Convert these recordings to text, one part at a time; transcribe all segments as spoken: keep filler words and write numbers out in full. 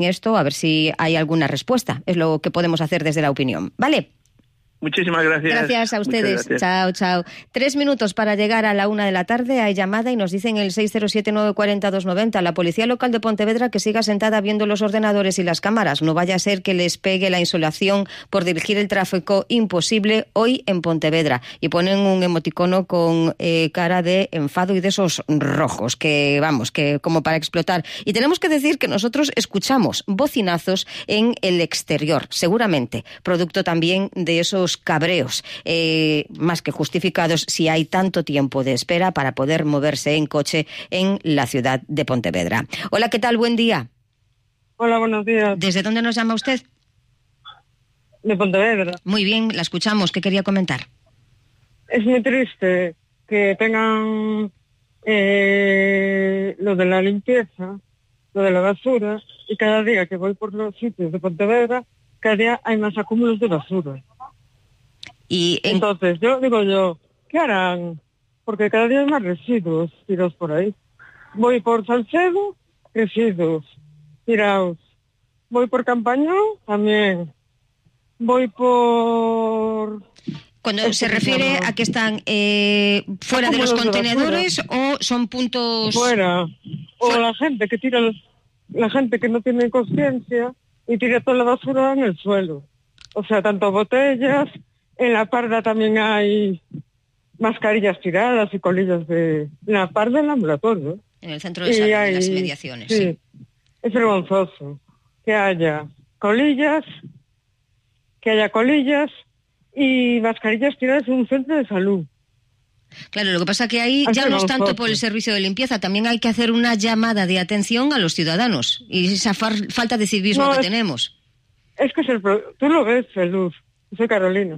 esto, a ver si hay alguna respuesta. Es lo que podemos hacer desde la opinión. ¿Vale? Muchísimas gracias. Gracias a ustedes. Gracias. Chao, chao. Tres minutos para llegar a la una de la tarde. Hay llamada y nos dicen el seis cero siete nueve cuatro cero dos nueve cero. La Policía Local de Pontevedra que siga sentada viendo los ordenadores y las cámaras. No vaya a ser que les pegue la insolación por dirigir el tráfico imposible hoy en Pontevedra. Y ponen un emoticono con eh, cara de enfado y de esos rojos que, vamos, que como para explotar. Y tenemos que decir que nosotros escuchamos bocinazos en el exterior, seguramente, producto también de esos cabreos, eh, más que justificados si hay tanto tiempo de espera para poder moverse en coche en la ciudad de Pontevedra. Hola, ¿qué tal? Buen día. Hola, buenos días. ¿Desde dónde nos llama usted? De Pontevedra. Muy bien, la escuchamos. ¿Qué quería comentar? Es muy triste que tengan eh, lo de la limpieza, lo de la basura, y cada día que voy por los sitios de Pontevedra, cada día hay más acúmulos de basura. Y en... Entonces, yo digo yo, ¿qué harán? Porque cada día hay más residuos tirados por ahí. Voy por Salcedo, residuos tirados. Voy por Campañón, también. Voy por... Cuando se refiere a que están eh, fuera de los contenedores o son puntos... Fuera. O la gente que tira, los, la gente que no tiene conciencia y tira toda la basura en el suelo. O sea, tanto botellas... En La Parda también hay mascarillas tiradas y colillas de... En La Parda, en el ambulatorio. En el centro de salud, hay, en las inmediaciones. Sí, sí. Es vergonzoso que haya colillas, que haya colillas y mascarillas tiradas en un centro de salud. Claro, lo que pasa que ahí ya no es tanto por el servicio de limpieza, también hay que hacer una llamada de atención a los ciudadanos y esa far- falta de civismo no, que es, tenemos. Es que es el pro... tú lo ves, Luz, soy Carolina,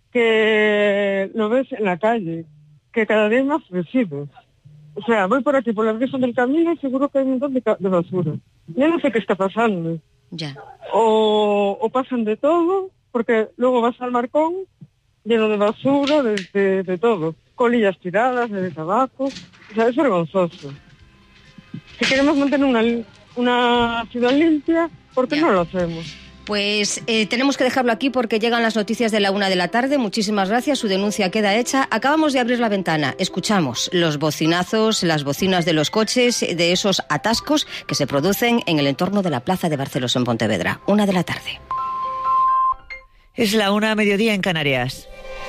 que lo ves en la calle, que cada día hay más residuos. O sea, voy por aquí, por la orilla del camino, y seguro que hay un montón de, de basura. Yo no sé qué está pasando. Ya. O, o pasan de todo, porque luego vas al Marcón, lleno de basura, de, de, de todo. Colillas tiradas, de tabaco. O sea, es vergonzoso. Si queremos mantener una, una ciudad limpia, ¿por qué ya. no lo hacemos? Pues eh, tenemos que dejarlo aquí porque llegan las noticias de la una de la tarde. Muchísimas gracias, su denuncia queda hecha. Acabamos de abrir la ventana, escuchamos los bocinazos, las bocinas de los coches, de esos atascos que se producen en el entorno de la Plaza de Barcelos en Pontevedra. Una de la tarde. Es la una a mediodía en Canarias.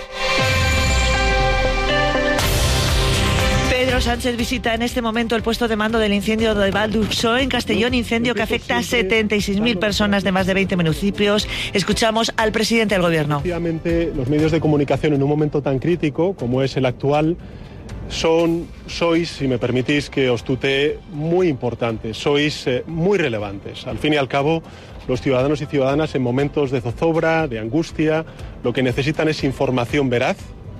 Pedro Sánchez visita en este momento el puesto de mando del incendio de Val d'Ursó en Castellón, incendio que afecta a setenta y seis mil personas de más de veinte municipios. Escuchamos al presidente del Gobierno. Efectivamente, los medios de comunicación en un momento tan crítico como es el actual son, sois, si me permitís que os tutee, muy importantes, sois eh, muy relevantes. Al fin y al cabo, los ciudadanos y ciudadanas en momentos de zozobra, de angustia, lo que necesitan es información veraz,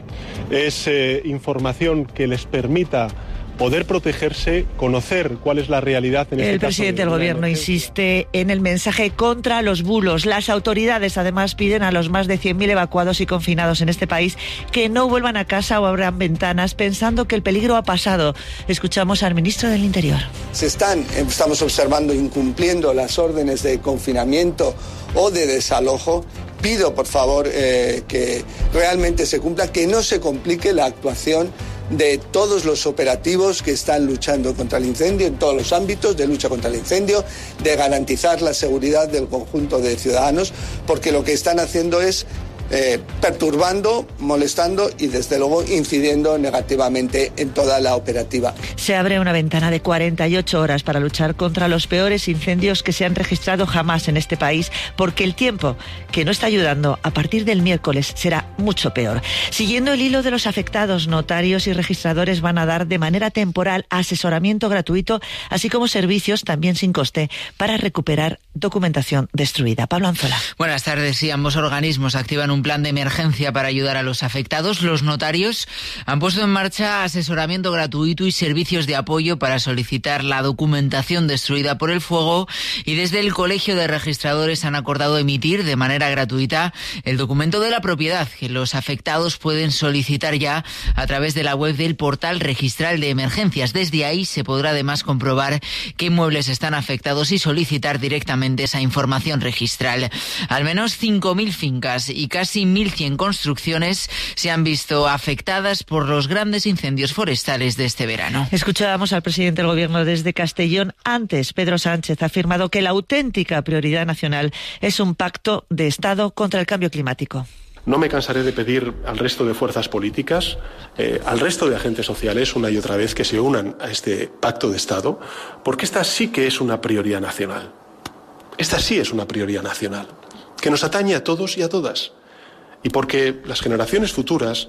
es eh, información que les permita poder protegerse, conocer cuál es la realidad en este El caso presidente de del Gobierno insiste en el mensaje contra los bulos. Las autoridades además piden a los más de cien mil evacuados y confinados en este país que no vuelvan a casa o abran ventanas pensando que el peligro ha pasado. Escuchamos al ministro del Interior. Se están, estamos observando, incumpliendo las órdenes de confinamiento o de desalojo. Pido, por favor, eh, que realmente se cumpla, que no se complique la actuación de todos los operativos que están luchando contra el incendio en todos los ámbitos de lucha contra el incendio, de garantizar la seguridad del conjunto de ciudadanos, porque lo que están haciendo es eh, perturbando, molestando y desde luego incidiendo negativamente en toda la operativa. Se abre una ventana de cuarenta y ocho horas para luchar contra los peores incendios que se han registrado jamás en este país, porque el tiempo que no está ayudando a partir del miércoles será mucho peor. Siguiendo el hilo de los afectados, notarios y registradores van a dar de manera temporal asesoramiento gratuito, así como servicios también sin coste para recuperar documentación destruida. Pablo Anzola. Buenas tardes. Sí, ambos organismos activan un plan de emergencia para ayudar a los afectados. Los notarios han puesto en marcha asesoramiento gratuito y servicios de apoyo para solicitar la documentación destruida por el fuego, y desde el Colegio de Registradores han acordado emitir de manera gratuita el documento de la propiedad que los afectados pueden solicitar ya a través de la web del portal registral de emergencias. Desde ahí se podrá además comprobar qué inmuebles están afectados y solicitar directamente correctamente esa información registral. Al menos cinco mil fincas y casi mil cien construcciones se han visto afectadas por los grandes incendios forestales de este verano. Escuchábamos al presidente del Gobierno desde Castellón. Antes, Pedro Sánchez ha afirmado que la auténtica prioridad nacional es un pacto de Estado contra el cambio climático. No me cansaré de pedir al resto de fuerzas políticas, eh, al resto de agentes sociales, una y otra vez, que se unan a este pacto de Estado, porque esta sí que es una prioridad nacional. Esta sí es una prioridad nacional, que nos atañe a todos y a todas. Y porque las generaciones futuras,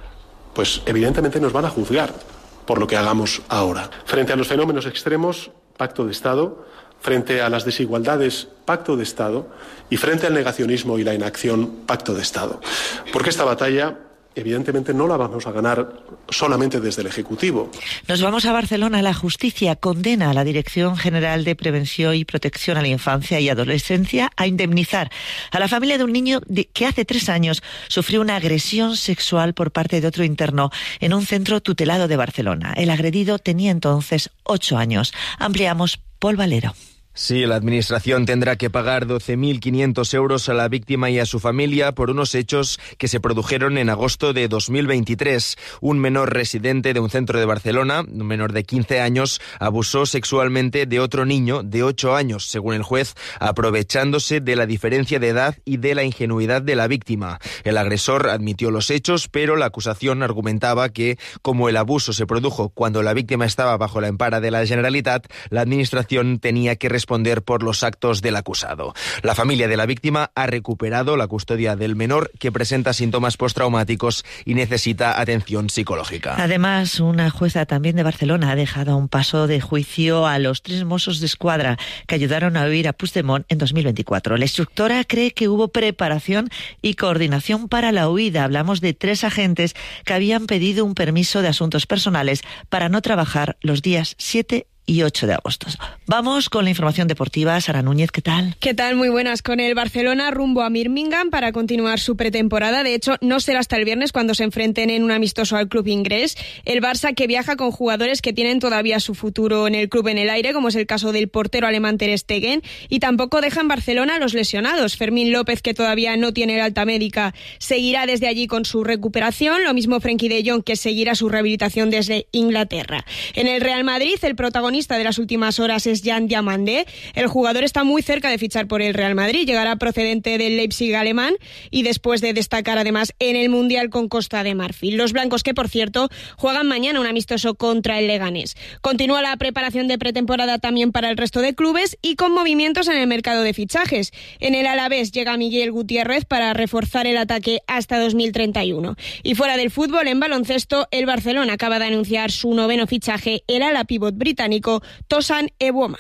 pues evidentemente nos van a juzgar por lo que hagamos ahora. Frente a los fenómenos extremos, pacto de Estado. Frente a las desigualdades, pacto de Estado, y frente al negacionismo y la inacción, pacto de Estado. Porque esta batalla, evidentemente, no la vamos a ganar solamente desde el Ejecutivo. Nos vamos a Barcelona. La justicia condena a la Dirección General de Prevención y Protección a la Infancia y Adolescencia a indemnizar a la familia de un niño de, que hace tres años sufrió una agresión sexual por parte de otro interno en un centro tutelado de Barcelona. El agredido tenía entonces ocho años. Ampliamos, Paul Valero. Sí, la Administración tendrá que pagar doce mil quinientos euros a la víctima y a su familia por unos hechos que se produjeron en agosto de dos mil veintitrés. Un menor residente de un centro de Barcelona, un menor de quince años, abusó sexualmente de otro niño de ocho años, según el juez, aprovechándose de la diferencia de edad y de la ingenuidad de la víctima. El agresor admitió los hechos, pero la acusación argumentaba que, como el abuso se produjo cuando la víctima estaba bajo la empara de la Generalitat, la Administración tenía que responder responder por los actos del acusado. La familia de la víctima ha recuperado la custodia del menor, que presenta síntomas postraumáticos y necesita atención psicológica. Además, una jueza también de Barcelona ha dejado a un paso de juicio a los tres Mossos d'Esquadra que ayudaron a huir a Puigdemont en dos mil veinticuatro. La instructora cree que hubo preparación y coordinación para la huida. Hablamos de tres agentes que habían pedido un permiso de asuntos personales para no trabajar los días siete y ocho de agosto. Vamos con la información deportiva. Sara Núñez, ¿qué tal? ¿Qué tal? Muy buenas. Con el Barcelona rumbo a Birmingham para continuar su pretemporada. De hecho, no será hasta el viernes cuando se enfrenten en un amistoso al club inglés. El Barça, que viaja con jugadores que tienen todavía su futuro en el club en el aire, como es el caso del portero alemán Ter Stegen, y tampoco deja en Barcelona a los lesionados. Fermín López, que todavía no tiene el alta médica, seguirá desde allí con su recuperación. Lo mismo Frenkie de Jong, que seguirá su rehabilitación desde Inglaterra. En el Real Madrid, el protagonista de las últimas horas es Jan Diamandé. El jugador está muy cerca de fichar por el Real Madrid. Llegará procedente del Leipzig alemán y después de destacar además en el Mundial con Costa de Marfil. Los blancos, que por cierto juegan mañana un amistoso contra el Leganés. Continúa la preparación de pretemporada también para el resto de clubes y con movimientos en el mercado de fichajes. En el Alavés llega Miguel Gutiérrez para reforzar el ataque hasta dos mil treinta y uno. Y fuera del fútbol, en baloncesto, el Barcelona acaba de anunciar su noveno fichaje, el ala pívot británico Tosan Ewoman.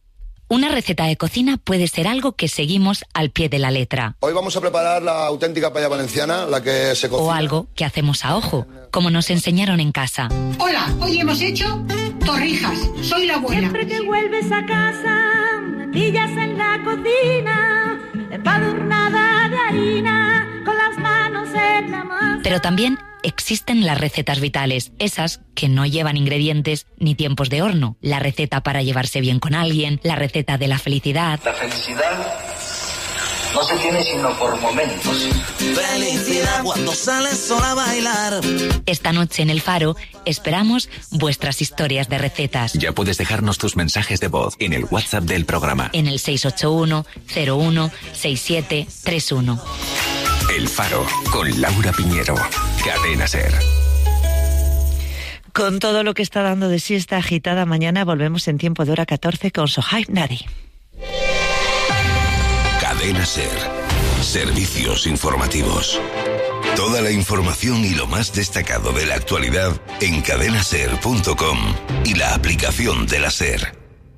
Una receta de cocina puede ser algo que seguimos al pie de la letra. Hoy vamos a preparar la auténtica paella valenciana, la que se cocina. O algo que hacemos a ojo, como nos enseñaron en casa. Hola, hoy hemos hecho torrijas. Soy la abuela. Siempre que vuelves a casa, me pillas en la cocina, empadurnada de harina, con las manos en la masa. Pero también existen las recetas vitales, esas que no llevan ingredientes ni tiempos de horno. La receta para llevarse bien con alguien, la receta de la felicidad. La felicidad no se tiene sino por momentos. Felicidad cuando sales sola a bailar. Esta noche en El Faro esperamos vuestras historias de recetas. Ya puedes dejarnos tus mensajes de voz en el WhatsApp del programa. En el seis ocho uno cero uno seis siete tres uno. El Faro, con Laura Piñero. Cadena SER. Con todo lo que está dando de sí esta agitada mañana, volvemos en tiempo de hora catorce con Sohaib Nadi. Cadena SER. Servicios informativos. Toda la información y lo más destacado de la actualidad en cadena ser punto com y la aplicación de la SER.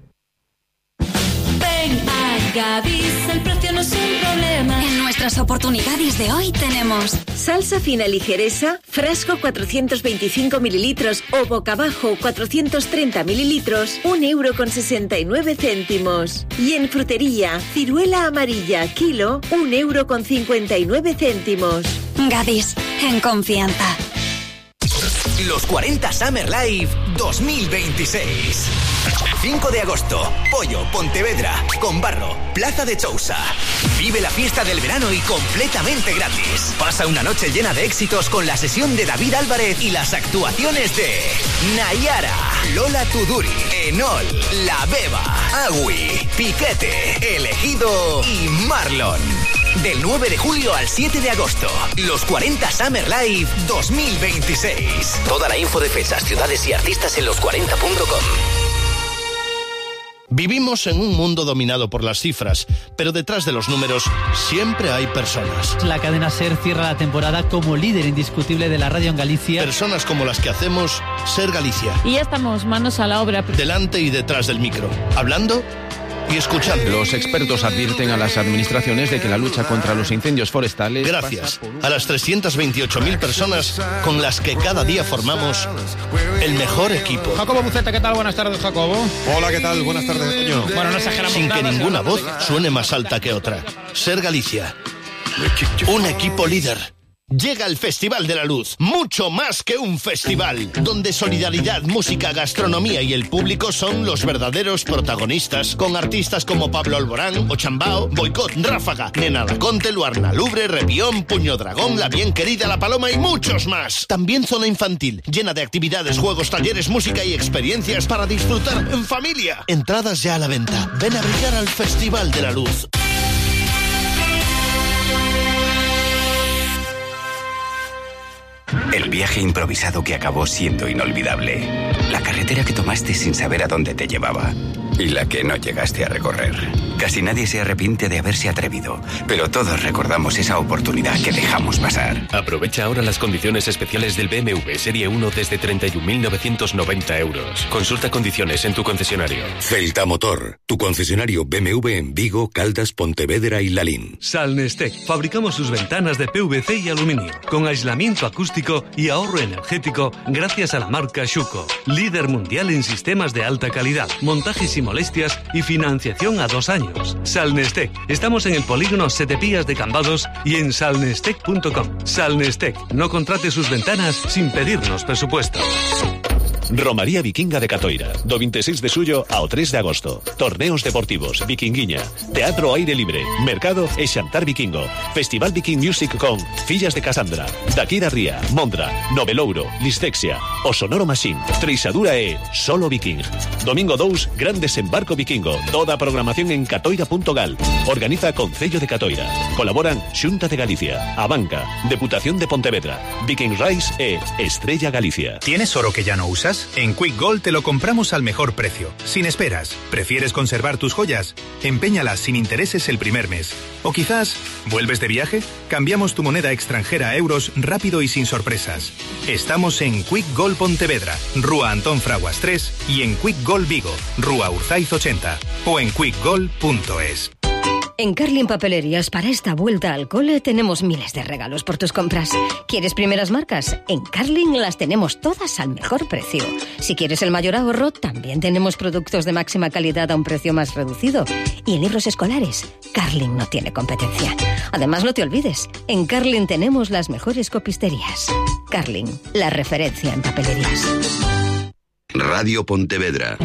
Ven a Gadis, el precio no es un problema. En nuestras oportunidades de hoy tenemos salsa fina ligereza, frasco cuatrocientos veinticinco mililitros o boca abajo cuatrocientos treinta mililitros, un euro con sesenta y nueve céntimos. Y en frutería, ciruela amarilla, kilo, un euro con cincuenta y nueve céntimos. Gadis, en confianza. Los cuarenta Summer Live dos mil veintiséis. cinco de agosto, Pollo, Pontevedra, Con Barro, Plaza de Chousa. Vive la fiesta del verano y completamente gratis. Pasa una noche llena de éxitos con la sesión de David Álvarez y las actuaciones de Nayara, Lola Tuduri, Enol, La Beba, Agui, Piquete, Elegido y Marlon. Del nueve de julio al siete de agosto, los cuarenta Summer Live dos mil veintiséis. Toda la info de fechas, ciudades y artistas en los cuarenta punto com. Vivimos en un mundo dominado por las cifras, pero detrás de los números siempre hay personas. La cadena SER cierra la temporada como líder indiscutible de la radio en Galicia. Personas como las que hacemos SER Galicia. Y ya estamos manos a la obra. Delante y detrás del micro, hablando y escuchando. Los expertos advierten a las administraciones de que la lucha contra los incendios forestales... Gracias a las trescientas veintiocho mil personas con las que cada día formamos el mejor equipo. Jacobo Buceta, ¿qué tal? Buenas tardes, Jacobo. Hola, ¿qué tal? Buenas tardes, Toño. Bueno, no exageramos Sin nada, que ninguna voz suene más alta que otra. SER Galicia. Un equipo líder. Llega el Festival de la Luz, mucho más que un festival, donde solidaridad, música, gastronomía y el público son los verdaderos protagonistas, con artistas como Pablo Alborán, Ochambao, Boicot, Ráfaga, Nena Laconte, Luarna Lubre, Repión, Puño Dragón, La Bien Querida, La Paloma y muchos más. También zona infantil, llena de actividades, juegos, talleres, música y experiencias para disfrutar en familia. Entradas ya a la venta. Ven a brillar al Festival de la Luz. El viaje improvisado que acabó siendo inolvidable. La carretera que tomaste sin saber a dónde te llevaba. Y la que no llegaste a recorrer. Casi nadie se arrepiente de haberse atrevido, pero todos recordamos esa oportunidad que dejamos pasar. Aprovecha ahora las condiciones especiales del B M W Serie uno desde treinta y un mil novecientos noventa euros. Consulta condiciones en tu concesionario. Celta Motor, tu concesionario B M W en Vigo, Caldas, Pontevedra y Lalín. Salnestec, fabricamos sus ventanas de P V C y aluminio, con aislamiento acústico y ahorro energético gracias a la marca Schuco, líder mundial en sistemas de alta calidad, montajes y molestias y financiación a dos años. Salnestec, estamos en el polígono Setepías de Cambados y en salnestec punto com. Salnestec, no contrate sus ventanas sin pedirnos presupuesto. Romaría Vikinga de Catoira, do veintiséis de xullo ao tres de agosto. Torneos deportivos, vikinguiña, teatro ao aire libre, mercado e xantar vikingo. Festival Viking Music con Fillas de Casandra, Daquira Ría, Mondra, Novelouro, Listexia, O Sonoro Machine, Treixadura e Solo Viking. Domingo dous, Gran Desembarco Vikingo. Toda a programación en catoira punto gal. Organiza Concello de Catoira. Colaboran Xunta de Galicia, A Banca, Deputación de Pontevedra, Viking Rise e Estrella Galicia. ¿Tienes oro que ya no usas? En Quick Gold te lo compramos al mejor precio, sin esperas. ¿Prefieres conservar tus joyas? Empeñalas sin intereses el primer mes. O quizás, ¿vuelves de viaje? Cambiamos tu moneda extranjera a euros rápido y sin sorpresas. Estamos en Quick Gold Pontevedra, Rúa Antón Fraguas tres y en Quick Gold Vigo, Rúa Urzaiz ochenta o en quick gold punto es. En Carlin Papelerías, para esta vuelta al cole, tenemos miles de regalos por tus compras. ¿Quieres primeras marcas? En Carlin las tenemos todas al mejor precio. Si quieres el mayor ahorro, también tenemos productos de máxima calidad a un precio más reducido. Y en libros escolares, Carlin no tiene competencia. Además, no te olvides, en Carlin tenemos las mejores copisterías. Carlin, la referencia en papelerías. Radio Pontevedra.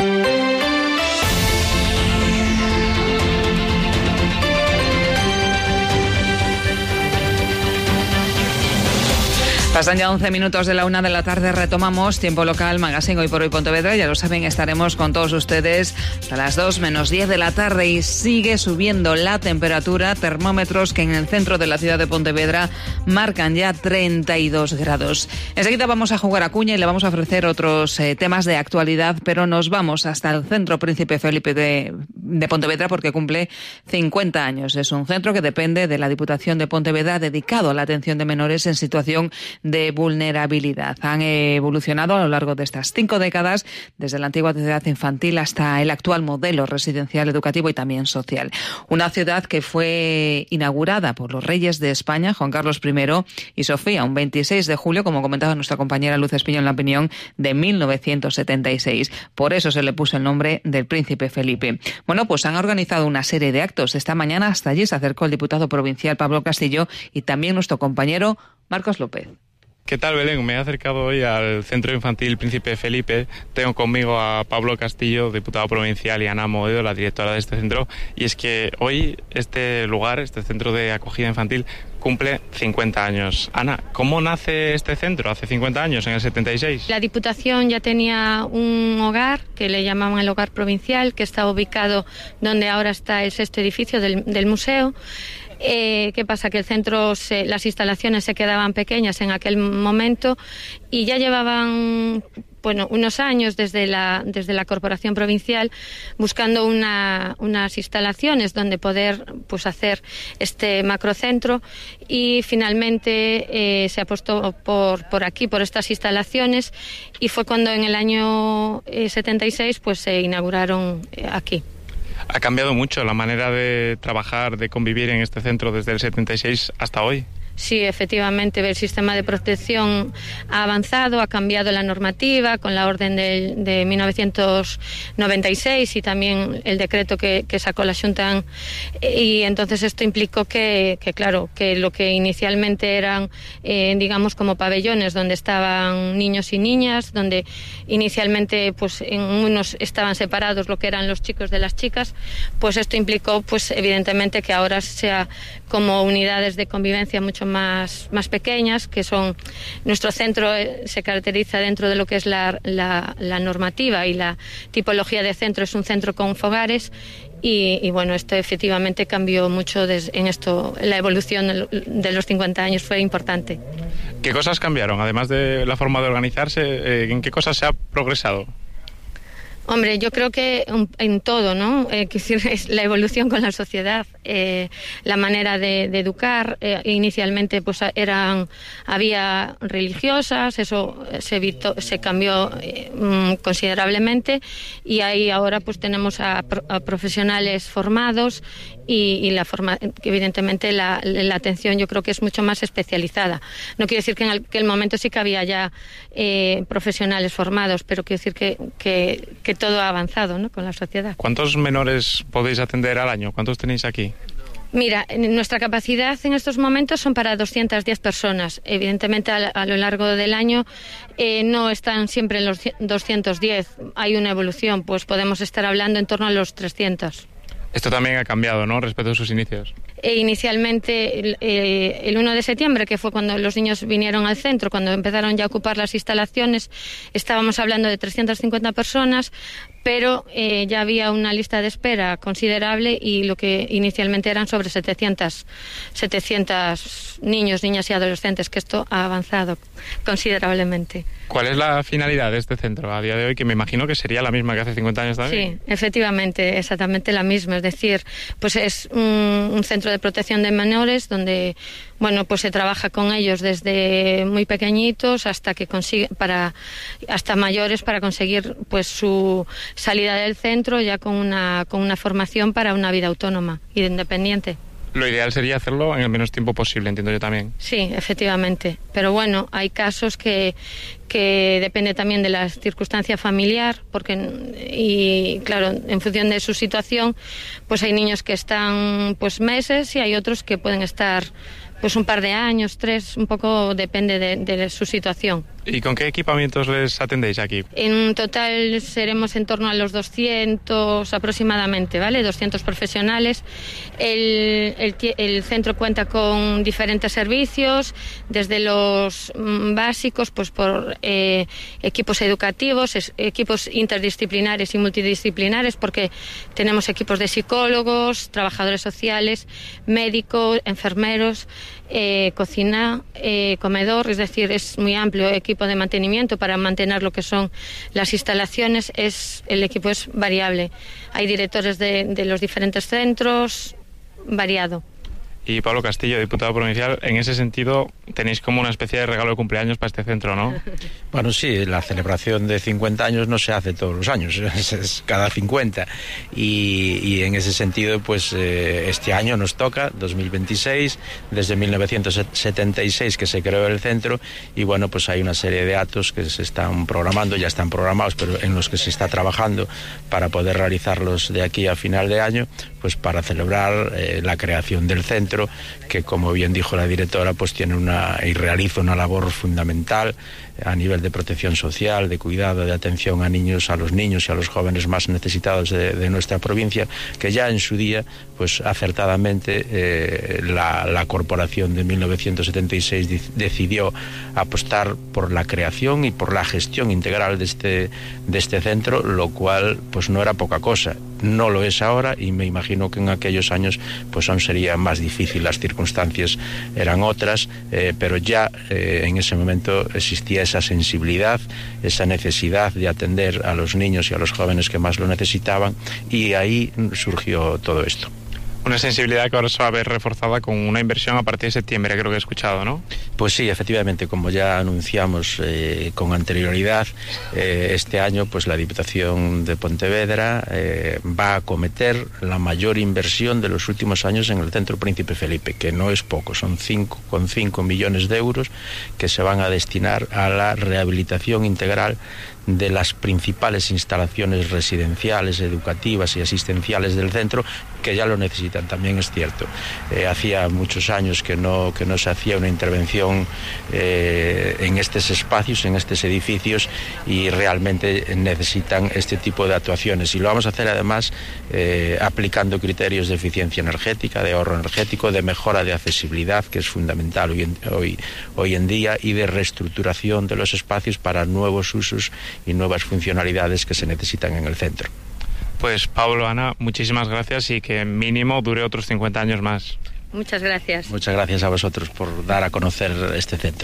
Pasan ya once minutos de la una de la tarde, retomamos Tiempo Local, Magazine Hoy por Hoy Pontevedra. Ya lo saben, estaremos con todos ustedes hasta las dos menos diez de la tarde y sigue subiendo la temperatura. Termómetros que en el centro de la ciudad de Pontevedra marcan ya treinta y dos grados. Enseguida vamos a jugar a cuña y le vamos a ofrecer otros eh, temas de actualidad, pero nos vamos hasta el Centro Príncipe Felipe de, de Pontevedra porque cumple cincuenta años. Es un centro que depende de la Diputación de Pontevedra dedicado a la atención de menores en situación de vulnerabilidad. Han evolucionado a lo largo de estas cinco décadas, desde la antigua ciudad infantil hasta el actual modelo residencial, educativo y también social. Una ciudad que fue inaugurada por los reyes de España, Juan Carlos primero y Sofía, un veintiséis de julio, como comentaba nuestra compañera Luz Espiño en La Opinión, de mil novecientos setenta y seis. Por eso se le puso el nombre del Príncipe Felipe. Bueno, pues han organizado una serie de actos. Esta mañana hasta allí se acercó el diputado provincial Pablo Castillo y también nuestro compañero Marcos López. ¿Qué tal, Belén? Me he acercado hoy al Centro Infantil Príncipe Felipe. Tengo conmigo a Pablo Castillo, diputado provincial, y Ana Moedo, la directora de este centro. Y es que hoy este lugar, este centro de acogida infantil, cumple cincuenta años. Ana, ¿cómo nace este centro hace cincuenta años, en el setenta y seis? La Diputación ya tenía un hogar que le llamaban el hogar provincial, que está ubicado donde ahora está el sexto edificio del, del museo. Eh, ¿Qué pasa? Que el centro, se, las instalaciones se quedaban pequeñas en aquel momento y ya llevaban, bueno, unos años desde la, desde la Corporación Provincial buscando una, unas instalaciones donde poder pues, hacer este macrocentro, y finalmente eh, se apostó por, por aquí, por estas instalaciones, y fue cuando en el año eh, setenta y seis pues, se inauguraron eh, aquí. ¿Ha cambiado mucho la manera de trabajar, de convivir en este centro desde el setenta y seis hasta hoy? Sí, efectivamente, el sistema de protección ha avanzado, ha cambiado la normativa con la orden de, de mil novecientos noventa y seis y también el decreto que, que sacó la Xunta, y entonces esto implicó que, que claro, que lo que inicialmente eran, eh, digamos, como pabellones donde estaban niños y niñas, donde inicialmente pues en unos estaban separados lo que eran los chicos de las chicas, pues esto implicó pues evidentemente que ahora sea como unidades de convivencia mucho más, más pequeñas, que son, nuestro centro se caracteriza dentro de lo que es la, la, la normativa y la tipología de centro, es un centro con fogares, y, y bueno, esto efectivamente cambió mucho des, en esto, la evolución de los cincuenta años fue importante. ¿Qué cosas cambiaron? Además de la forma de organizarse, eh, ¿en qué cosas se ha progresado? Hombre, yo creo que en todo, ¿no? Eh, es la evolución con la sociedad, eh, la manera de, de educar. Eh, inicialmente, pues eran, había religiosas, eso se evitó, se cambió eh, considerablemente, y ahí ahora pues tenemos a, a profesionales formados y, y la forma, evidentemente la, la atención yo creo que es mucho más especializada. No quiero decir que en aquel momento sí que había ya eh, profesionales formados, pero quiero decir que, que, que todo ha avanzado, ¿no?, con la sociedad. ¿Cuántos menores podéis atender al año? ¿Cuántos tenéis aquí? Mira, nuestra capacidad en estos momentos son para doscientas diez personas. Evidentemente, a, a lo largo del año eh, no están siempre en los doscientos diez. Hay una evolución, pues podemos estar hablando en torno a los trescientos. Esto también ha cambiado, ¿no?, respecto a sus inicios. E inicialmente, el, eh, el uno de septiembre, que fue cuando los niños vinieron al centro, cuando empezaron ya a ocupar las instalaciones, estábamos hablando de trescientas cincuenta personas, pero eh, ya había una lista de espera considerable, y lo que inicialmente eran sobre setecientos, setecientos niños, niñas y adolescentes, que esto ha avanzado considerablemente. ¿Cuál es la finalidad de este centro a día de hoy, que me imagino que sería la misma que hace cincuenta años también? Sí, efectivamente, exactamente la misma. Es decir, pues es un, un centro de protección de menores donde, bueno, pues se trabaja con ellos desde muy pequeñitos hasta que consigue, para hasta mayores, para conseguir pues su salida del centro ya con una con una formación para una vida autónoma y independiente. Lo ideal sería hacerlo en el menos tiempo posible, entiendo yo también. Sí, efectivamente. Pero bueno, hay casos que, que depende también de la circunstancia familiar, porque, y claro, en función de su situación, pues hay niños que están pues meses y hay otros que pueden estar pues un par de años, tres, un poco depende de, de su situación. ¿Y con qué equipamientos les atendéis aquí? En total seremos en torno a los doscientos aproximadamente, ¿vale? doscientos profesionales. El, el, el centro cuenta con diferentes servicios, desde los básicos, pues por eh, equipos educativos, es, equipos interdisciplinares y multidisciplinares, porque tenemos equipos de psicólogos, trabajadores sociales, médicos, enfermeros, Eh, cocina, eh, comedor, es decir, es muy amplio, equipo de mantenimiento para mantener lo que son las instalaciones, es el equipo es variable. Hay directores de, de los diferentes centros, variado. Y Pablo Castillo, diputado provincial, en ese sentido tenéis como una especie de regalo de cumpleaños para este centro, ¿no? Bueno, sí, la celebración de cincuenta años no se hace todos los años, es, es cada cincuenta. Y, y en ese sentido, pues eh, este año nos toca, dos mil veintiséis, desde mil novecientos setenta y seis que se creó el centro, y bueno, pues hay una serie de actos que se están programando, ya están programados, pero en los que se está trabajando para poder realizarlos de aquí a final de año, pues para celebrar eh, la creación del centro, que como bien dijo la directora, pues tiene una una y realiza una labor fundamental a nivel de protección social, de cuidado, de atención a niños, a los niños y a los jóvenes más necesitados de, de nuestra provincia, que ya en su día, pues acertadamente, eh, la, la corporación de mil novecientos setenta y seis decidió apostar por la creación y por la gestión integral de este, de este centro, lo cual pues no era poca cosa. No lo es ahora y me imagino que en aquellos años pues aún sería más difícil, las circunstancias eran otras, eh, pero ya eh, en ese momento existía esa sensibilidad, esa necesidad de atender a los niños y a los jóvenes que más lo necesitaban, y ahí surgió todo esto. Una sensibilidad que ahora se va a ver reforzada con una inversión a partir de septiembre, creo que he escuchado, ¿no? Pues sí, efectivamente, como ya anunciamos eh, con anterioridad, eh, este año pues la Diputación de Pontevedra eh, va a acometer la mayor inversión de los últimos años en el Centro Príncipe Felipe, que no es poco, son cinco coma cinco millones de euros que se van a destinar a la rehabilitación integral de las principales instalaciones residenciales, educativas y asistenciales del centro, que ya lo necesitan, también es cierto. Eh, hacía muchos años que no, que no se hacía una intervención eh, en estos espacios, en estos edificios, y realmente necesitan este tipo de actuaciones. Y lo vamos a hacer además eh, aplicando criterios de eficiencia energética, de ahorro energético, de mejora de accesibilidad, que es fundamental hoy en, hoy, hoy en día, y de reestructuración de los espacios para nuevos usos y nuevas funcionalidades que se necesitan en el centro. Pues Pablo, Ana, muchísimas gracias y que mínimo dure otros cincuenta años más. Muchas gracias. Muchas gracias a vosotros por dar a conocer este centro.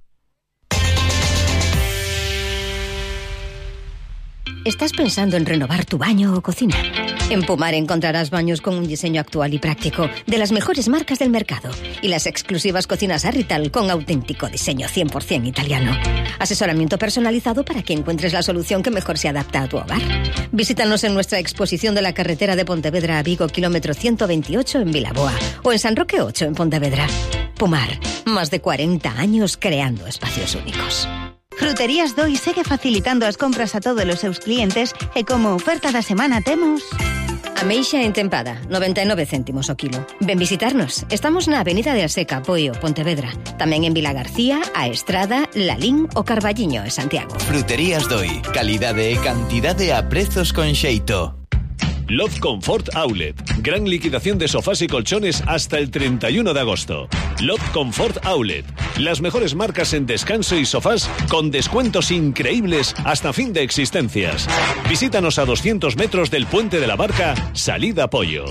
¿Estás pensando en renovar tu baño o cocina? En Pumar encontrarás baños con un diseño actual y práctico, de las mejores marcas del mercado, y las exclusivas cocinas Arrital con auténtico diseño cien por ciento italiano. Asesoramiento personalizado para que encuentres la solución que mejor se adapta a tu hogar. Visítanos en nuestra exposición de la carretera de Pontevedra a Vigo, kilómetro ciento veintiocho en Vilaboa, o en San Roque ocho en Pontevedra. Pumar, más de cuarenta años creando espacios únicos. Fruterías Doi segue facilitando as compras a todos os seus clientes e como oferta da semana temos... Ameixa entempada, noventa e nove céntimos o kilo. Ven visitarnos. Estamos na Avenida de Aseca, Poio, Pontevedra. Tamén en Vila García, A Estrada, Lalín o Carballiño e Santiago. Fruterías Doi, calidade e cantidade a prezos con xeito. Love Comfort Outlet. Gran liquidación de sofás y colchones hasta el treinta y uno de agosto. Love Comfort Outlet. Las mejores marcas en descanso y sofás con descuentos increíbles hasta fin de existencias. Visítanos a doscientos metros del Puente de la Barca, salida Pollo.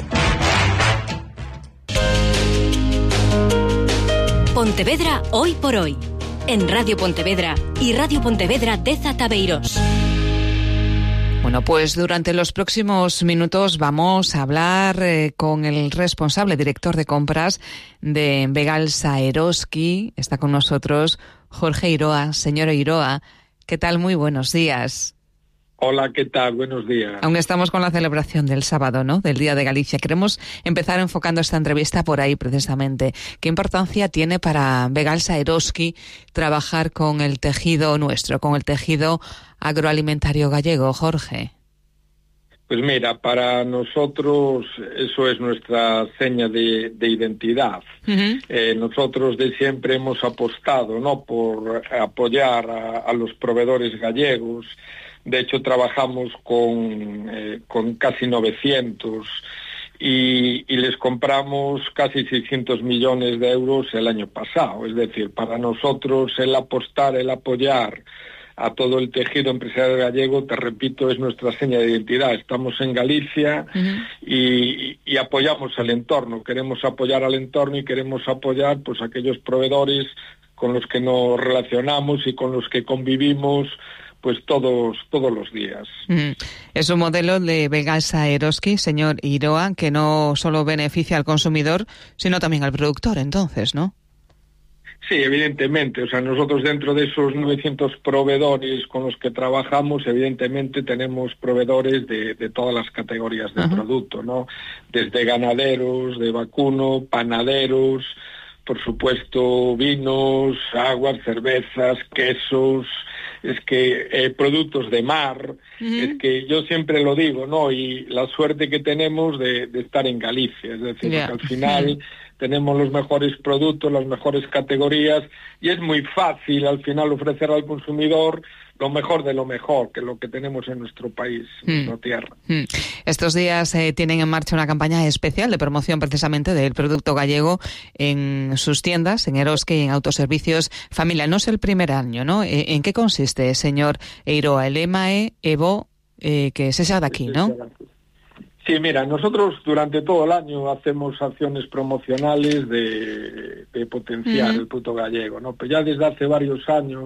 Pontevedra hoy por hoy. En Radio Pontevedra y Radio Pontevedra Deza Tabeiros. Bueno, pues durante los próximos minutos vamos a hablar eh, con el responsable director de compras de Begalsa Eroski. Está con nosotros Jorge Iroa. Señor Iroa, ¿qué tal? Muy buenos días. Hola, ¿qué tal? Buenos días. Aún estamos con la celebración del sábado, ¿no? Del Día de Galicia. Queremos empezar enfocando esta entrevista por ahí, precisamente. ¿Qué importancia tiene para Begalsa Eroski trabajar con el tejido nuestro, con el tejido agroalimentario gallego, Jorge? Pues mira, para nosotros eso es nuestra seña de, de identidad. Uh-huh. Eh, nosotros de siempre hemos apostado, ¿no?, por apoyar a, a los proveedores gallegos. De hecho, trabajamos con, eh, con casi novecientos y, y les compramos casi seiscientos millones de euros el año pasado. Es decir, para nosotros el apostar, el apoyar a todo el tejido empresarial gallego, te repito, es nuestra seña de identidad. Estamos en Galicia uh-huh. y, y apoyamos al entorno. Queremos apoyar al entorno y queremos apoyar pues aquellos proveedores con los que nos relacionamos y con los que convivimos pues todos todos los días. Mm. Es un modelo de Begalsa Eroski, señor Iroa, que no solo beneficia al consumidor, sino también al productor, entonces, ¿no? Sí, evidentemente. O sea, nosotros dentro de esos novecientos proveedores con los que trabajamos, evidentemente tenemos proveedores de, de todas las categorías de uh-huh. producto, ¿no? Desde ganaderos, de vacuno, panaderos, por supuesto, vinos, aguas, cervezas, quesos, es que eh, productos de mar, uh-huh. es que yo siempre lo digo, ¿no? Y la suerte que tenemos de, de estar en Galicia, es decir, yeah. que al final tenemos los mejores productos, las mejores categorías, y es muy fácil al final ofrecer al consumidor lo mejor de lo mejor, que es lo que tenemos en nuestro país, en nuestra tierra. Mm. Estos días eh, tienen en marcha una campaña especial de promoción precisamente del producto gallego en sus tiendas, en Eroski y en Autoservicios Familia. No es el primer año, ¿no? ¿En qué consiste, señor Eiroa? El lema es Evo, eh, que se sea de aquí, ¿no? Sí, mira, nosotros durante todo el año hacemos acciones promocionales de, de potenciar uh-huh. el producto gallego, ¿no? Pues ya desde hace varios años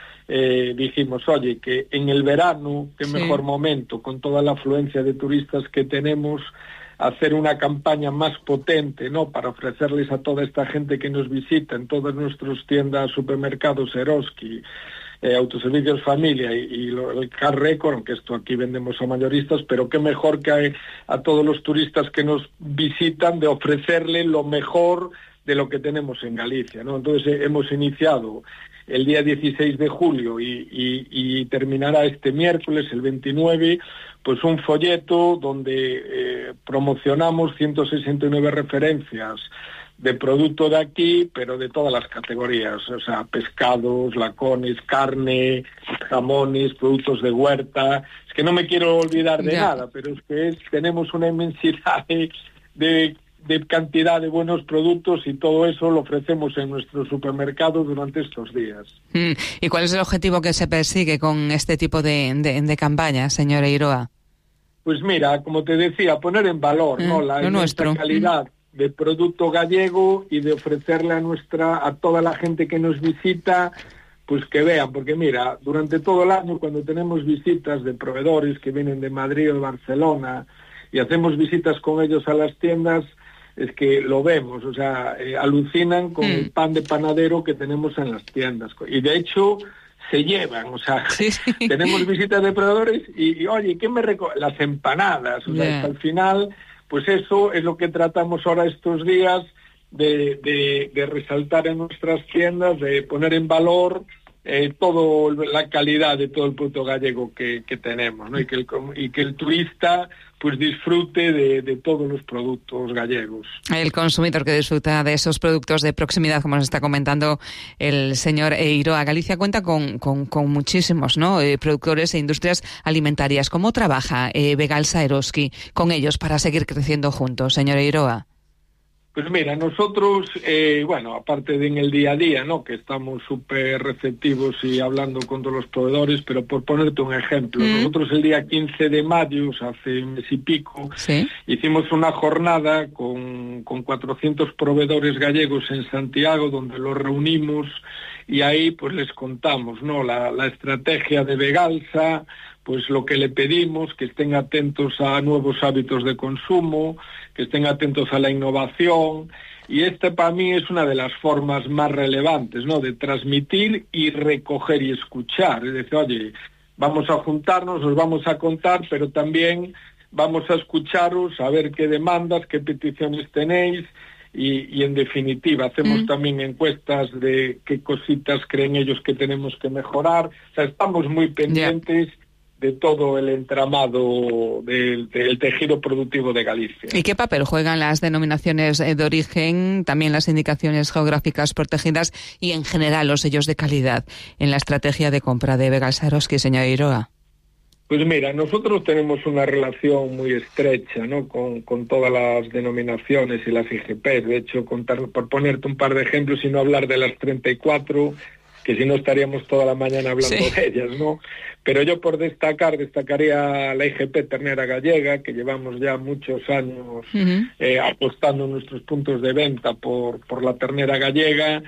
eh, dijimos, oye, que en el verano, qué sí. mejor momento, con toda la afluencia de turistas que tenemos, hacer una campaña más potente, ¿no? Para ofrecerles a toda esta gente que nos visita en todas nuestras tiendas, supermercados, Eroski, Eh, Autoservicios Familia y, y lo, el Car Record, aunque esto aquí vendemos a mayoristas, pero qué mejor que a, a todos los turistas que nos visitan de ofrecerle lo mejor de lo que tenemos en Galicia, ¿no? Entonces eh, hemos iniciado el día dieciséis de julio y, y, y terminará este miércoles, el veintinueve, pues un folleto donde eh, promocionamos ciento sesenta y nueve referencias de producto de aquí, pero de todas las categorías, o sea, pescados, lacones, carne, jamones, productos de huerta. Es que no me quiero olvidar de yeah. nada, pero es que es, tenemos una inmensidad de, de, de cantidad de buenos productos y todo eso lo ofrecemos en nuestros supermercados durante estos días. Mm. ¿Y cuál es el objetivo que se persigue con este tipo de, de, de campaña, señora Eiroa? Pues mira, como te decía, poner en valor mm, ¿no? la nuestra calidad mm. de producto gallego y de ofrecerle a nuestra a toda la gente que nos visita, pues que vean, porque mira, durante todo el año cuando tenemos visitas de proveedores que vienen de Madrid o de Barcelona y hacemos visitas con ellos a las tiendas, es que lo vemos, o sea, eh, alucinan con mm. el pan de panadero que tenemos en las tiendas, y de hecho se llevan, o sea, sí, sí. tenemos visitas de proveedores y, y oye, ¿qué me reco-? Las empanadas, o yeah. sea, hasta el final. Pues eso es lo que tratamos ahora estos días de, de, de resaltar en nuestras tiendas, de poner en valor eh, todo la calidad de todo el producto gallego que, que tenemos, ¿no? Y que el, y que el turista pues disfrute de, de todos los productos gallegos. El consumidor que disfruta de esos productos de proximidad, como nos está comentando el señor Eiroa. Galicia cuenta con, con, con muchísimos, ¿no? eh, productores e industrias alimentarias. ¿Cómo trabaja eh, Vegalsa Eroski con ellos para seguir creciendo juntos, señor Eiroa? Pues mira, nosotros, eh, bueno, aparte de en el día a día, ¿no? Que estamos súper receptivos y hablando con todos los proveedores, pero por ponerte un ejemplo, mm. nosotros el día quince de mayo, o sea, hace un mes y pico, ¿sí? hicimos una jornada con, con cuatrocientos proveedores gallegos en Santiago, donde los reunimos y ahí pues les contamos, ¿no? La, la estrategia de Vegalsa, pues lo que le pedimos, que estén atentos a nuevos hábitos de consumo, que estén atentos a la innovación, y esta para mí es una de las formas más relevantes, ¿no? De transmitir y recoger y escuchar, es decir, oye, vamos a juntarnos, os vamos a contar, pero también vamos a escucharos, a ver qué demandas, qué peticiones tenéis, y, y en definitiva hacemos mm. también encuestas de qué cositas creen ellos que tenemos que mejorar, o sea, estamos muy pendientes yeah. de todo el entramado del, del tejido productivo de Galicia. ¿Y qué papel juegan las denominaciones de origen, también las indicaciones geográficas protegidas y en general los sellos de calidad en la estrategia de compra de Vegalsa Eroski, señor Eiroa? Pues mira, nosotros tenemos una relación muy estrecha, ¿no? con, con todas las denominaciones y las I G P. De hecho, contar, por ponerte un par de ejemplos y no hablar de las treinta y cuatro, que si no estaríamos toda la mañana hablando sí. de ellas, ¿no? Pero yo por destacar, destacaría la I G P Ternera Gallega, que llevamos ya muchos años uh-huh. eh, apostando nuestros puntos de venta por, por la ternera gallega,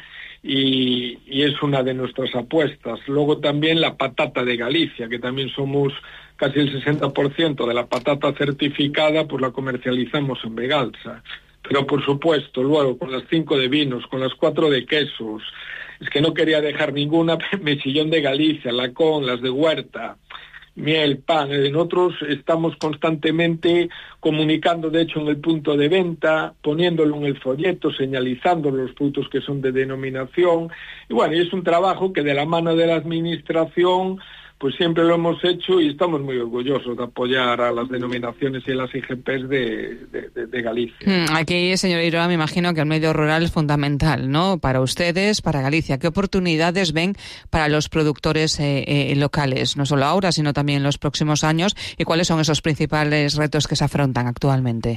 y, y es una de nuestras apuestas. Luego también la patata de Galicia, que también somos casi el sesenta por ciento de la patata certificada, pues la comercializamos en Vegalsa. Pero por supuesto, luego con las cinco de vinos, con las cuatro de quesos, es que no quería dejar ninguna, Mesillón de Galicia, Lacón, las de Huerta, miel, pan. Nosotros estamos constantemente comunicando, de hecho, en el punto de venta, poniéndolo en el folleto, señalizando los productos que son de denominación. Y bueno, y es un trabajo que de la mano de la administración pues siempre lo hemos hecho y estamos muy orgullosos de apoyar a las denominaciones y a las I G Pes de, de, de, de Galicia. Aquí, señor Iroa, me imagino que el medio rural es fundamental, ¿no? Para ustedes, para Galicia. ¿Qué oportunidades ven para los productores eh, eh, locales, no solo ahora, sino también en los próximos años? ¿Y cuáles son esos principales retos que se afrontan actualmente?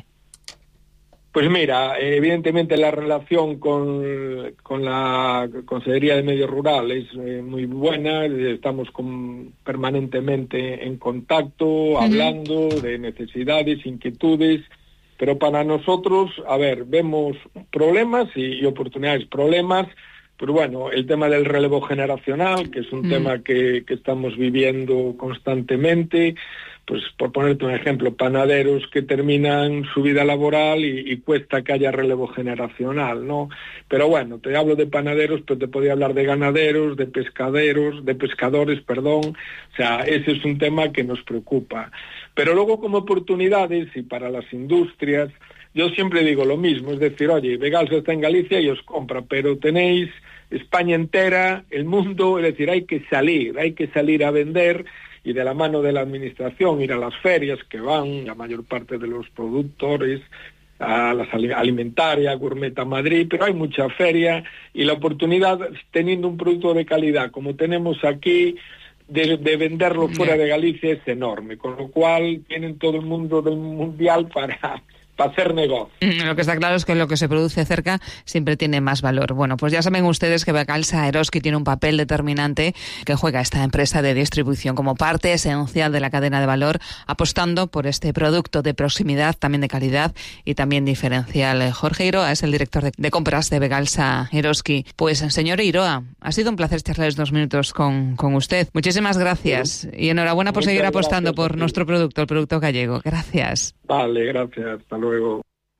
Pues mira, evidentemente la relación con, con la Consejería de Medio Rural es eh, muy buena, estamos con, permanentemente en contacto, uh-huh. hablando de necesidades, inquietudes, pero para nosotros, a ver, vemos problemas y, y oportunidades, problemas, pero bueno, el tema del relevo generacional, que es un uh-huh. tema que, que estamos viviendo constantemente. Pues por ponerte un ejemplo, panaderos que terminan su vida laboral y, y cuesta que haya relevo generacional, ¿no? Pero bueno, te hablo de panaderos, pero te podría hablar de ganaderos, de pescaderos, de pescadores, perdón. O sea, ese es un tema que nos preocupa. Pero luego como oportunidades y para las industrias, yo siempre digo lo mismo, es decir, oye, Begalsa está en Galicia y os compra, pero tenéis España entera, el mundo, es decir, hay que salir, hay que salir a vender y de la mano de la administración ir a las ferias que van la mayor parte de los productores, a las alimentaria, Gourmet a Madrid, pero hay mucha feria y la oportunidad, teniendo un producto de calidad como tenemos aquí, de, de venderlo fuera de Galicia es enorme, con lo cual tienen todo el mundo del mundial para... para hacer negocio. Lo que está claro es que lo que se produce cerca siempre tiene más valor. Bueno, pues ya saben ustedes que Begalsa Eroski tiene un papel determinante que juega esta empresa de distribución como parte esencial de la cadena de valor, apostando por este producto de proximidad, también de calidad y también diferencial. Jorge Iroa es el director de, de compras de Begalsa Eroski. Pues, señor Iroa, ha sido un placer charlar dos minutos con, con usted. Muchísimas gracias y enhorabuena por Muchas seguir apostando gracias, por nuestro producto, el producto gallego. Gracias. Vale, gracias. Hasta luego.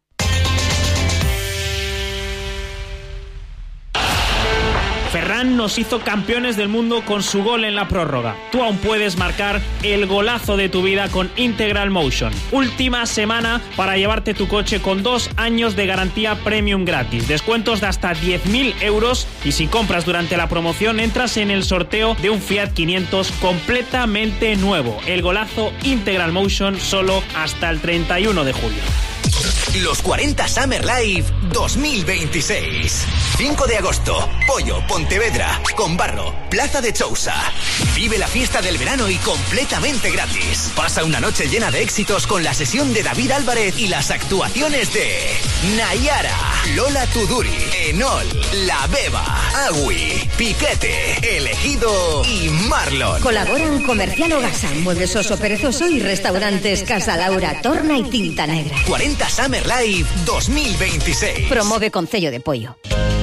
Ferran nos hizo campeones del mundo con su gol en la prórroga. Tú aún puedes marcar el golazo de tu vida con Integral Motion. Última semana para llevarte tu coche con dos años de garantía premium gratis. Descuentos de hasta diez mil euros y si compras durante la promoción entras en el sorteo de un Fiat quinientos completamente nuevo. El golazo Integral Motion solo hasta el treinta y uno de julio. Los cuarenta Summer Live dos mil veintiséis. cinco de agosto, Pollo, Pontevedra, Conbarro, Plaza de Chousa. Vive la fiesta del verano y completamente gratis. Pasa una noche llena de éxitos con la sesión de David Álvarez y las actuaciones de Nayara, Lola Tuduri, Enol, La Beba, Agui, Piquete, Elegido y Marlon. Colaboran Comercial Ogasa, Muebles Oso Perezoso y Restaurantes Casa Laura, Torna y Tinta Negra. cuarenta Summer Live dos mil veintiséis. Promove Concello de Pollo.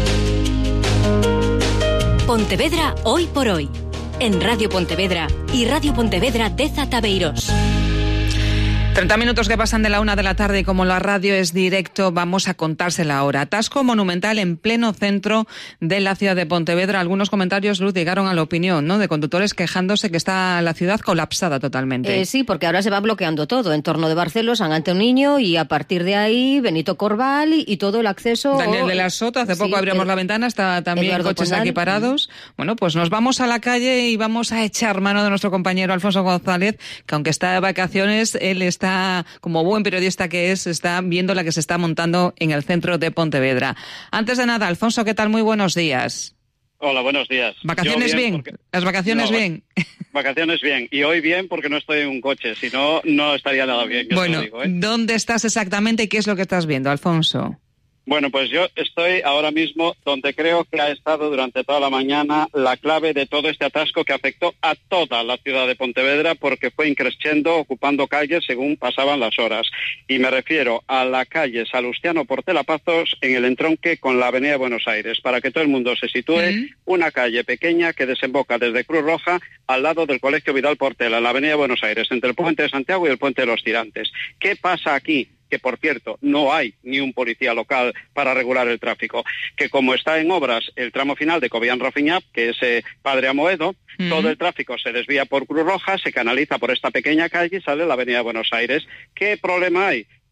Pontevedra hoy por hoy. En Radio Pontevedra y Radio Pontevedra de Zatabeiros. treinta minutos que pasan de la una de la tarde y como la radio es directo, vamos a contársela ahora. Atasco monumental en pleno centro de la ciudad de Pontevedra. Algunos comentarios, Luz, llegaron a la opinión, ¿no?, de conductores quejándose que está la ciudad colapsada totalmente. Eh, sí, porque ahora se va bloqueando todo. En torno de Barcelos, San Antoniño y a partir de ahí Benito Corval y, y todo el acceso... Daniel de la Sota, hace poco sí, abrimos el, la ventana, está también Eduardo coches Pondal. Aquí parados. Bueno, pues nos vamos a la calle y vamos a echar mano de nuestro compañero Alfonso González, que aunque está de vacaciones, él está Está, como buen periodista que es, está viendo la que se está montando en el centro de Pontevedra. Antes de nada, Alfonso, ¿qué tal? Muy buenos días. Hola, buenos días. ¿Vacaciones bien? bien? Porque... ¿Las vacaciones no, bien? Vacaciones bien. Y hoy bien porque no estoy en un coche, si no, no estaría nada bien. Bueno, te lo digo, ¿eh? ¿Dónde estás exactamente y qué es lo que estás viendo, Alfonso? Bueno, pues yo estoy ahora mismo donde creo que ha estado durante toda la mañana la clave de todo este atasco que afectó a toda la ciudad de Pontevedra porque fue increciendo, ocupando calles según pasaban las horas. Y me refiero a la calle Salustiano Portelapazos en el entronque con la avenida de Buenos Aires, para que todo el mundo se sitúe, uh-huh. Una calle pequeña que desemboca desde Cruz Roja al lado del Colegio Vidal Portela, en la avenida de Buenos Aires, entre el Puente de Santiago y el Puente de los Tirantes. ¿Qué pasa aquí? Que, por cierto, no hay ni un policía local para regular el tráfico, que como está en obras el tramo final de Cobián-Rafiñap, que es eh, Padre Amoedo, uh-huh. Todo el tráfico se desvía por Cruz Roja, se canaliza por esta pequeña calle y sale a la avenida de Buenos Aires. ¿Qué problema hay?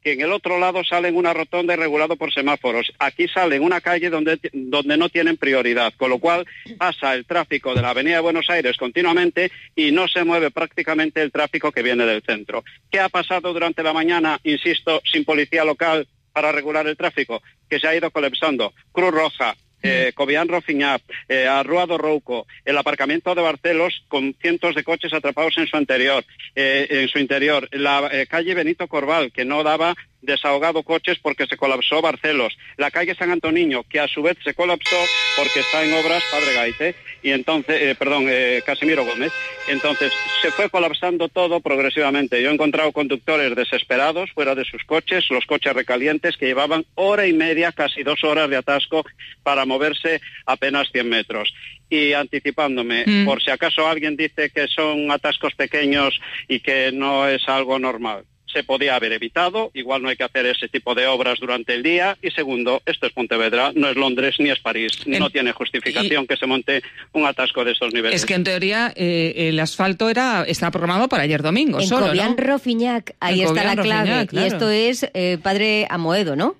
que en el otro lado sale en una rotonda y regulado por semáforos. Aquí sale en una calle donde, donde no tienen prioridad, con lo cual pasa el tráfico de la Avenida de Buenos Aires continuamente y no se mueve prácticamente el tráfico que viene del centro. ¿Qué ha pasado durante la mañana, insisto, sin policía local para regular el tráfico? Que se ha ido colapsando. Cruz Roja, Eh, Cobián Rofiñap, eh, Arrua do Rouco, el aparcamiento de Barcelos con cientos de coches atrapados en su interior, eh, en su interior, la eh, calle Benito Corbal, que no daba desahogado coches porque se colapsó Barcelos, la calle San Antoniño, que a su vez se colapsó porque está en obras Padre Gaite, y entonces, eh, perdón, eh, Casimiro Gómez. Entonces se fue colapsando todo progresivamente. Yo he encontrado conductores desesperados fuera de sus coches, los coches recalientes que llevaban hora y media, casi dos horas de atasco para moverse apenas cien metros. Y anticipándome, mm. por si acaso alguien dice que son atascos pequeños y que no es algo normal, se podía haber evitado, igual no hay que hacer ese tipo de obras durante el día, y segundo, esto es Pontevedra, no es Londres ni es París, en, no tiene justificación y, que se monte un atasco de estos niveles. Es que en teoría eh, el asfalto era estaba programado para ayer domingo, en solo, Cobián ¿no? Rofiñac, ahí en está Cobián la clave, Rofiñac, claro. Y esto es eh, Padre Amoedo, ¿no?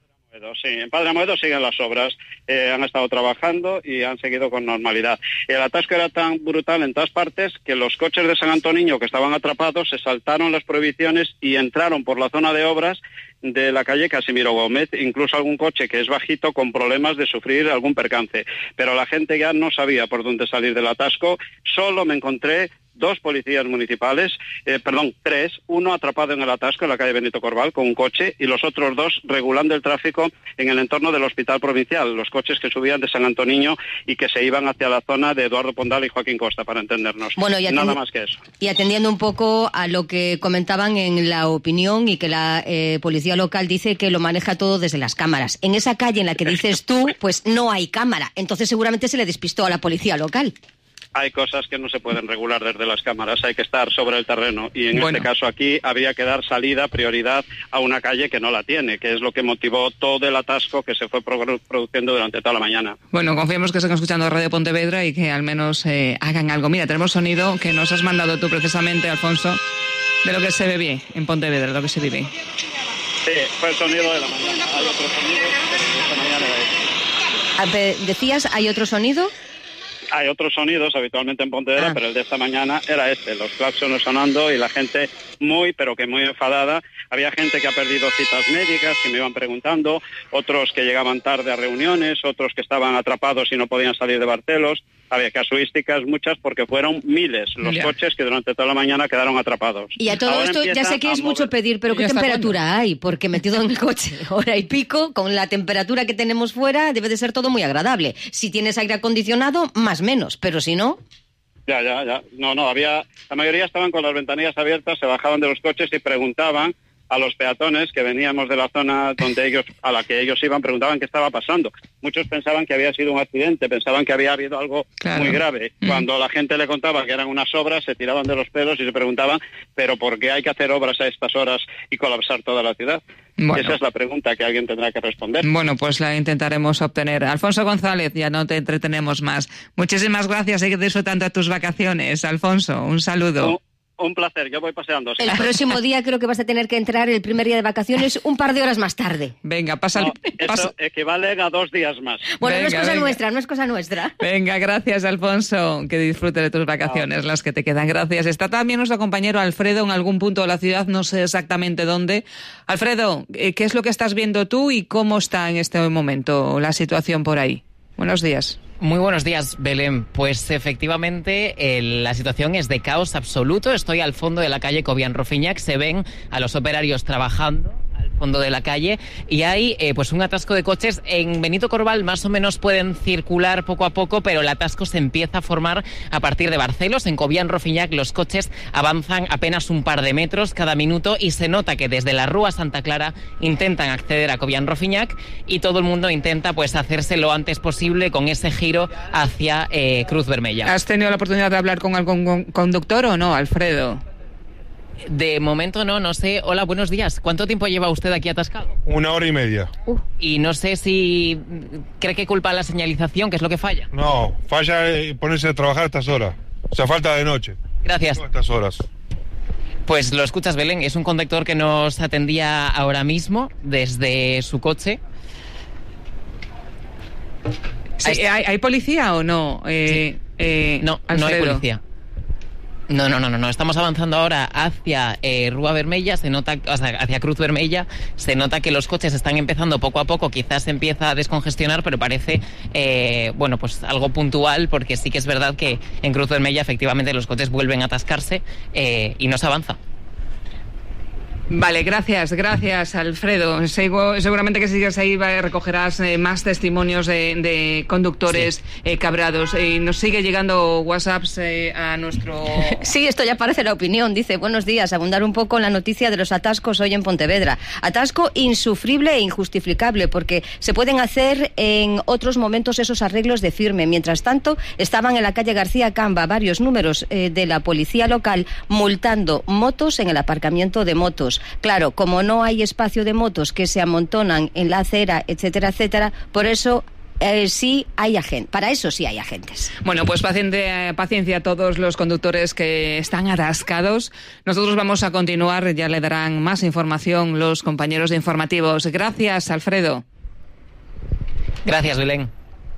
Sí, en Padre Amoedo siguen las obras, eh, han estado trabajando y han seguido con normalidad. El atasco era tan brutal en todas partes que los coches de San Antoniño que estaban atrapados se saltaron las prohibiciones y entraron por la zona de obras de la calle Casimiro Gómez, incluso algún coche que es bajito con problemas de sufrir algún percance. Pero la gente ya no sabía por dónde salir del atasco, solo me encontré dos policías municipales, eh, perdón, tres, uno atrapado en el atasco en la calle Benito Corbal con un coche y los otros dos regulando el tráfico en el entorno del Hospital Provincial, los coches que subían de San Antoniño y que se iban hacia la zona de Eduardo Pondal y Joaquín Costa, para entendernos. Bueno, y nada más que eso. Y atendiendo un poco a lo que comentaban en La Opinión y que la eh, policía local dice que lo maneja todo desde las cámaras. En esa calle en la que dices tú, pues no hay cámara, entonces seguramente se le despistó a la policía local. Hay cosas que no se pueden regular desde las cámaras, hay que estar sobre el terreno y en bueno. este caso aquí habría que dar salida, prioridad a una calle que no la tiene, que es lo que motivó todo el atasco que se fue produciendo durante toda la mañana. Bueno, confiemos que estén escuchando Radio Pontevedra y que al menos eh, hagan algo. Mira, tenemos sonido que nos has mandado tú precisamente, Alfonso, de lo que se ve bien en Pontevedra, de lo que se vive. Sí, fue el sonido de la mañana. Hay otro sonido, pero esta mañana era este. ¿Decías, hay otro sonido? Hay otros sonidos habitualmente en Pontevedra, ah. pero el de esta mañana era este, los claxones sonando y la gente muy, pero que muy enfadada. Había gente que ha perdido citas médicas, que me iban preguntando, otros que llegaban tarde a reuniones, otros que estaban atrapados y no podían salir de Barcelos. Había casuísticas muchas porque fueron miles los ya. coches que durante toda la mañana quedaron atrapados. Y a todo Ahora esto ya sé que es mucho pedir, pero ¿qué temperatura cuándo? hay? Porque metido en el coche hora y pico, con la temperatura que tenemos fuera, debe de ser todo muy agradable. Si tienes aire acondicionado, más menos, pero si no... Ya, ya, ya. No, no, había... La mayoría estaban con las ventanillas abiertas, se bajaban de los coches y preguntaban a los peatones que veníamos de la zona donde ellos, a la que ellos iban, preguntaban qué estaba pasando. Muchos pensaban que había sido un accidente, pensaban que había habido algo claro. muy grave. Mm. Cuando la gente le contaba que eran unas obras, se tiraban de los pelos y se preguntaban, ¿pero por qué hay que hacer obras a estas horas y colapsar toda la ciudad? Bueno. Esa es la pregunta que alguien tendrá que responder. Bueno, pues la intentaremos obtener. Alfonso González, ya no te entretenemos más. Muchísimas gracias y que disfrutando de tus vacaciones. Alfonso, un saludo. Oh. Un placer, yo voy paseando. El próximo día creo que vas a tener que entrar el primer día de vacaciones un par de horas más tarde. Venga, pasa no, el... Eso equivale a dos días más. Bueno, venga, no es cosa venga. nuestra, no es cosa nuestra. Venga, gracias, Alfonso. Que disfrute de tus vacaciones, no. las que te quedan. Gracias. Está también nuestro compañero Alfredo en algún punto de la ciudad, no sé exactamente dónde. Alfredo, ¿qué es lo que estás viendo tú y cómo está en este momento la situación por ahí? Buenos días. Muy buenos días, Belén. Pues efectivamente eh, la situación es de caos absoluto. Estoy al fondo de la calle Cobián Rofiñac. Se ven a los operarios trabajando al fondo de la calle y hay eh, pues un atasco de coches. En Benito Corbal más o menos pueden circular poco a poco, pero el atasco se empieza a formar a partir de Barcelos. En Cobián Rofiñac los coches avanzan apenas un par de metros cada minuto y se nota que desde la Rúa Santa Clara intentan acceder a Cobián Rofiñac y todo el mundo intenta pues hacerse lo antes posible con ese giro hacia eh, Cruz Vermella. ¿Has tenido la oportunidad de hablar con algún conductor o no, Alfredo? De momento no, no sé. Hola, buenos días. ¿Cuánto tiempo lleva usted aquí atascado? Una hora y media. Uh, y no sé si cree que culpa la señalización, que es lo que falla. No, falla ponerse a trabajar a estas horas. O sea, falta de noche. Gracias. No a estas horas. Pues lo escuchas, Belén, es un conductor que nos atendía ahora mismo desde su coche. Sí, ¿hay, ¿Hay policía o no? Eh, sí. eh, no, Alfredo. no hay policía. No, no, no, no, no. Estamos avanzando ahora hacia eh, Rúa Vermella, se nota, o sea, hacia Cruz Vermella, se nota que los coches están empezando poco a poco, quizás se empieza a descongestionar, pero parece, eh, bueno, pues algo puntual, porque sí que es verdad que en Cruz Vermella efectivamente los coches vuelven a atascarse eh, y no se avanza. Vale, gracias, gracias Alfredo. Sigo, seguramente que sigues ahí, recogerás eh, más testimonios de, de conductores sí. eh, cabreados. Eh, nos sigue llegando WhatsApps eh, a nuestro... Sí, esto ya parece la opinión. Dice, buenos días, abundar un poco en la noticia de los atascos hoy en Pontevedra. Atasco insufrible e injustificable, porque se pueden hacer en otros momentos esos arreglos de firme. Mientras tanto, estaban en la calle García Camba varios números eh, de la policía local multando motos en el aparcamiento de motos. Claro, como no hay espacio de motos que se amontonan en la acera, etcétera, etcétera, por eso eh, sí hay agentes. Para eso sí hay agentes. Bueno, pues paciente, paciencia a todos los conductores que están atascados. Nosotros vamos a continuar, ya le darán más información los compañeros de informativos. Gracias, Alfredo. Gracias, Belén.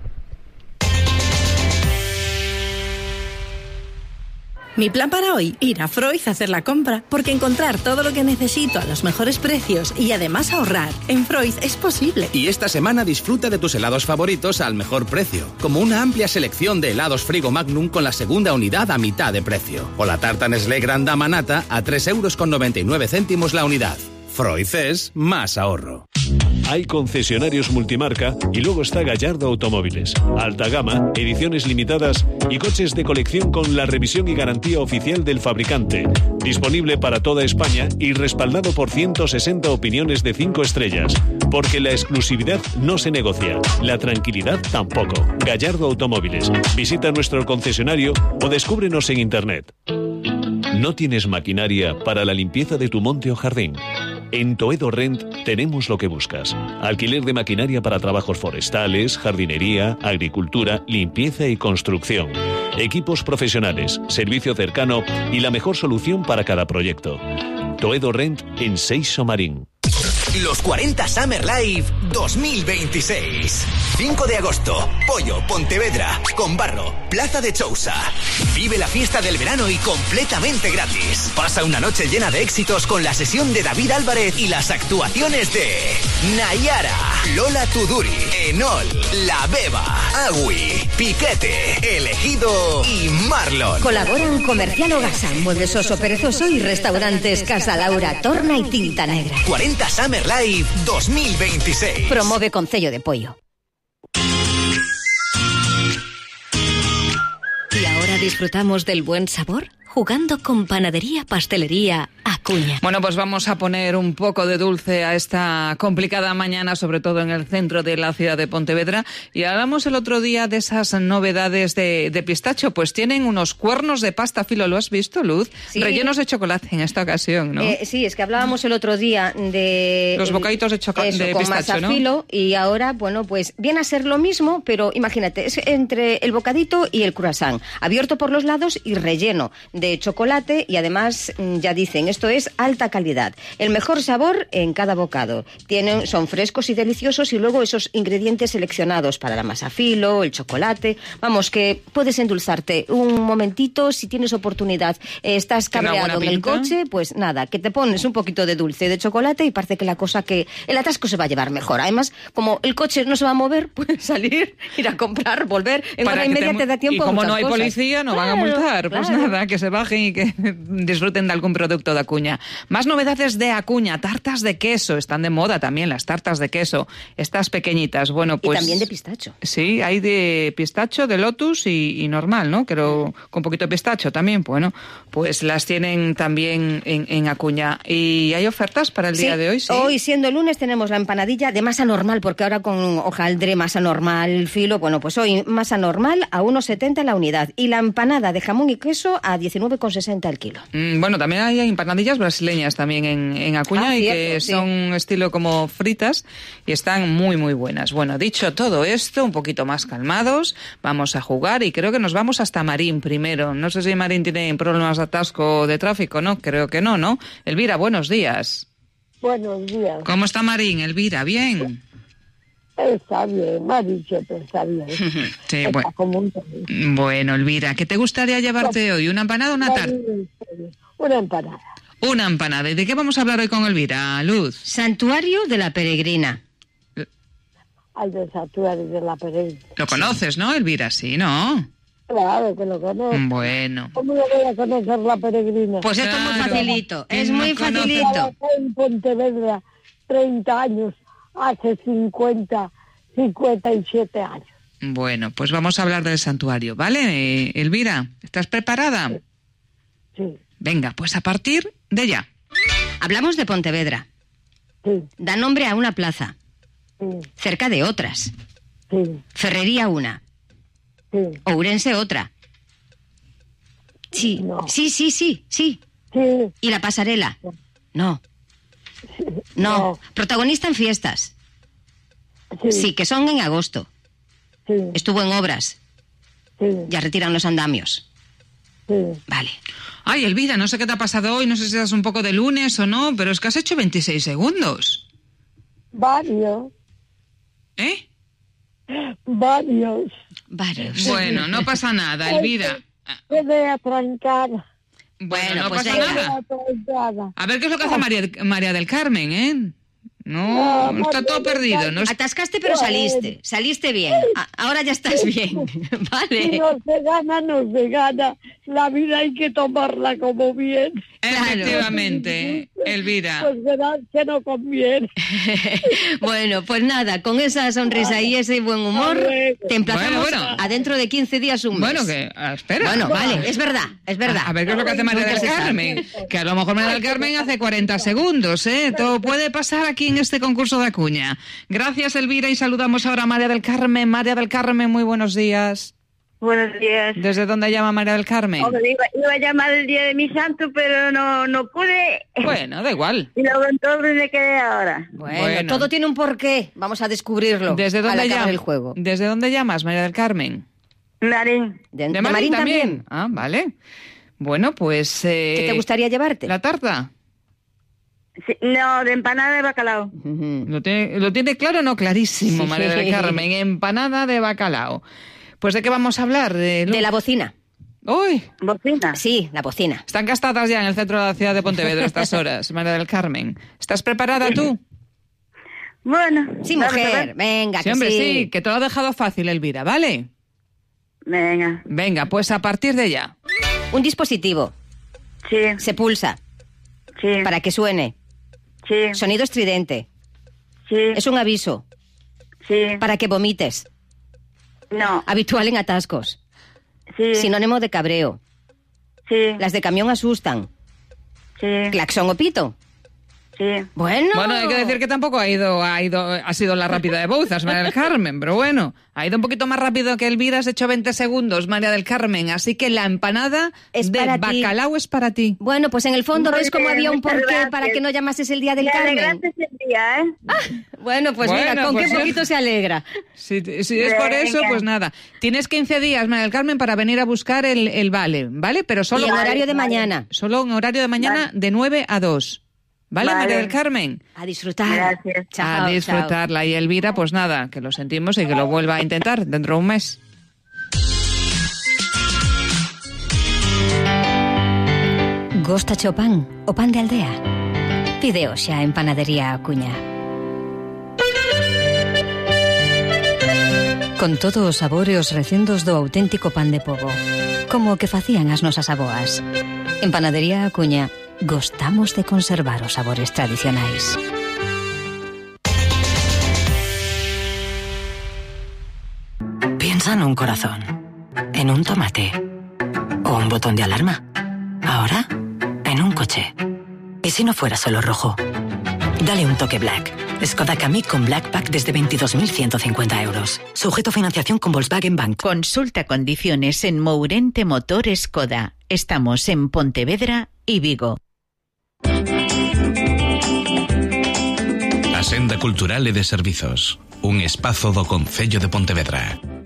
Mi plan para hoy, ir a Freud a hacer la compra, porque encontrar todo lo que necesito a los mejores precios y además ahorrar en Freud es posible. Y esta semana disfruta de tus helados favoritos al mejor precio, como una amplia selección de helados Frigo Magnum con la segunda unidad a mitad de precio, o la tarta Nestlé Gran Dama Nata a tres euros con noventa y nueve céntimos la unidad. Freud es más ahorro. Hay concesionarios multimarca y luego está Gallardo Automóviles. Alta gama, ediciones limitadas y coches de colección con la revisión y garantía oficial del fabricante. Disponible para toda España y respaldado por ciento sesenta opiniones de cinco estrellas. Porque la exclusividad no se negocia, la tranquilidad tampoco. Gallardo Automóviles. Visita nuestro concesionario o descúbrenos en internet. ¿No tienes maquinaria para la limpieza de tu monte o jardín? En Toedo Rent tenemos lo que buscas. Alquiler de maquinaria para trabajos forestales, jardinería, agricultura, limpieza y construcción. Equipos profesionales, servicio cercano y la mejor solución para cada proyecto. Toedo Rent en Seixo Marín. Los cuarenta Summer Live dos mil veintiséis. cinco de agosto, Pollo, Pontevedra, Conbarro, Plaza de Chousa. Vive la fiesta del verano y completamente gratis. Pasa una noche llena de éxitos con la sesión de David Álvarez y las actuaciones de Nayara, Lola Tuduri, Enol, La Beba, Agui, Piquete, Elegido y Marlon. Colaboran Comercial Ogasa, Muebles Oso Perezoso y Restaurantes Casa Laura, Torna y Tinta Negra. cuarenta Summer Live dos mil veintiséis. Promove Concello de Pollo. Y ahora disfrutamos del buen sabor jugando con Panadería Pastelería Acuña. Bueno, pues vamos a poner un poco de dulce a esta complicada mañana, sobre todo en el centro de la ciudad de Pontevedra. Y hablamos el otro día de esas novedades de, de pistacho. Pues tienen unos cuernos de pasta filo, ¿lo has visto, Luz? Sí. Rellenos de chocolate en esta ocasión, ¿no? Eh, sí, es que hablábamos el otro día de... Los bocaditos de, choco- eso, de con pistacho, masa ¿no? filo, y ahora, bueno, pues viene a ser lo mismo, pero imagínate, es entre el bocadito y el croissant, abierto por los lados y relleno de chocolate, y además ya dicen, esto es alta calidad, el mejor sabor en cada bocado. Tienen, son frescos y deliciosos, y luego esos ingredientes seleccionados para la masa filo, el chocolate, vamos, que puedes endulzarte un momentito si tienes oportunidad. Eh, estás cabreado en el coche, pues nada, que te pones un poquito de dulce de chocolate y parece que la cosa, que el atasco se va a llevar mejor. Además, como el coche no se va a mover, puedes salir, ir a comprar, volver, en Para hora y media te, te da tiempo. Y como a no hay cosas. policía, no claro, van a multar. Pues claro. Nada, que se bajen y que disfruten de algún producto de Acuña. Más novedades de Acuña, tartas de queso. Están de moda también las tartas de queso. Estas pequeñitas, bueno, pues... Y también de pistacho. Sí, hay de pistacho, de lotus y, y normal, ¿no? Pero con poquito de pistacho también, bueno, pues las tienen también en, en Acuña. ¿Y hay ofertas para el sí, día de hoy? Sí, hoy siendo lunes tenemos la empanadilla de masa normal, porque ahora con hojaldre, masa normal, filo, bueno, pues hoy masa normal a uno setenta la unidad, y la empanada de jamón y queso a diecinueve con sesenta el kilo. Mm, bueno, también hay empanadillas unas brasileñas también en, en Acuña ah, y cierto, que sí. son estilo como fritas y están muy, muy buenas. Bueno, dicho todo esto, un poquito más calmados, vamos a jugar y creo que nos vamos hasta Marín primero. No sé si Marín tiene problemas de atasco de tráfico, ¿no? Creo que no, ¿no? Elvira, buenos días. Buenos días. ¿Cómo está Marín, Elvira? ¿Bien? Está bien, Marín siempre está bien. Sí, está bueno. Como un... bueno, Elvira, ¿qué te gustaría llevarte hoy? ¿Una empanada o una tarta? Una empanada. Una empanada. ¿Y de qué vamos a hablar hoy con Elvira, Luz? Santuario de la Peregrina. Al del Santuario de la Peregrina. Lo conoces, ¿no, Elvira? Sí, ¿no? Claro que lo conozco. Bueno. ¿Cómo lo voy a conocer la Peregrina? Pues esto claro. es muy facilito, es muy no facilito. En Pontevedra, treinta años, hace cincuenta, cincuenta y siete años. Bueno, pues vamos a hablar del santuario, ¿vale? Eh, Elvira, ¿estás preparada? Sí. sí. Venga, pues a partir de ya. Hablamos de Pontevedra. Sí. Da nombre a una plaza. Sí. Cerca de otras. Sí. Ferrería una. Sí. Ourense otra. Sí, no. sí, sí, sí, sí. Sí. ¿Y la pasarela? No. Sí. No. no. Protagonista en fiestas. Sí. Sí, que son en agosto. Sí. Estuvo en obras. Sí. Ya retiran los andamios. Sí. Vale. Ay, Elvira, no sé qué te ha pasado hoy, no sé si estás un poco de lunes o no, pero es que has hecho veintiséis segundos. Varios. ¿Eh? Varios. Varios. Bueno, no pasa nada, Elvira. Quedé atrancada. Bueno, no pues pasa venga. nada. A ver qué es lo que hace María, María del Carmen, ¿eh? No, no está todo perdido. No es... Atascaste, pero saliste. Saliste bien. A- ahora ya estás bien. Vale. Si no se gana, no se gana. La vida hay que tomarla como bien. Efectivamente, Elvira. Pues verás que no conviene. Bueno, pues nada, con esa sonrisa y ese buen humor, te emplazamos Bueno, bueno. a dentro de quince días un mes. Bueno, que, ah, espera. Bueno, vale, es verdad, es verdad. A ver qué es lo que hace María del Nunca se Carmen. sabe. Que a lo mejor María del Carmen hace cuarenta segundos, ¿eh? Todo puede pasar aquí en este concurso de Acuña. Gracias, Elvira, y saludamos ahora a María del Carmen. María del Carmen, muy buenos días. Buenos días. ¿Desde dónde llama María del Carmen? Hombre, iba, iba a llamar el día de mi santo, pero no, no pude. Bueno, da igual. Y luego entonces me quedé ahora. Bueno, Bueno. todo tiene un porqué. Vamos a descubrirlo. ¿Desde al dónde acabar llamas? el juego. ¿Desde dónde llamas, María del Carmen? Marín. ¿De, ¿De de Marín, Marín también? también? Ah, vale. Bueno, pues... Eh, ¿Qué te gustaría llevarte? ¿La tarta? Sí, no, de empanada de bacalao. ¿Lo tiene, ¿Lo tiene claro o no? Clarísimo, Sí. María del Carmen. Empanada de bacalao. Pues ¿de qué vamos a hablar? De, De la bocina. ¡Uy! ¿Bocina? Sí, la bocina. Están gastadas ya en el centro de la ciudad de Pontevedra estas horas, María del Carmen. ¿Estás preparada tú? Bueno. Sí, vamos a mujer, ver. venga, Sí, que hombre, sí. sí, que te lo ha dejado fácil, Elvira, ¿vale? Venga. Venga, pues a partir de ya. Un dispositivo. Sí. Se pulsa. Sí. Para que suene. Sí. Sonido estridente. Sí. Es un aviso. Sí. Para que vomites. No. Habitual en atascos. Sí. Sinónimo de cabreo. Sí. Las de camión asustan. Sí. Claxon o pito. Sí. Bueno. Bueno, hay que decir que tampoco ha ido, ha ido, ha sido la rápida de Bouzas, María del Carmen, pero bueno, ha ido un poquito más rápido que Elvira, has hecho veinte segundos, María del Carmen, así que la empanada Es de para ti. bacalao es para ti. Bueno, pues en el fondo Muy ves cómo bien, había un muchas porqué gracias. para que no llamases el día del Me Carmen. alegraste el día, ¿eh? Bueno, pues mira, Bueno, con pues qué ya- poquito se alegra. Si, si es por eso, Venga. pues nada. Tienes quince días, María del Carmen, para venir a buscar el, el vale, ¿vale? Pero solo Y en horario de vale. mañana. Solo en horario de mañana Vale. de nueve a dos. ¿Vale, Vale. María del Carmen? A disfrutar. Gracias. Chao, a disfrutarla. Y Elvira, pues nada, que lo sentimos y que lo vuelva a intentar dentro de un mes. Gosta pan o pan de aldea. Pide xa en Panadería Acuña. Con todos os sabores recendos do auténtico pan de pobo, como o que facían as nosas aboas. En Panadería Acuña gostamos de conservar os sabores tradicionais. Piensa en un corazón, en un tomate o un botón de alarma. Ahora, en un coche. ¿Y si no fuera solo rojo? Dale un toque Black. Skoda Kamiq con Black Pack desde veintidós mil ciento cincuenta euros. Sujeto a financiación con Volkswagen Bank. Consulta condiciones en Mourente Motor Skoda. Estamos en Pontevedra y Vigo. Senda Cultural e de Servizos, un espazo do Concello de Pontevedra.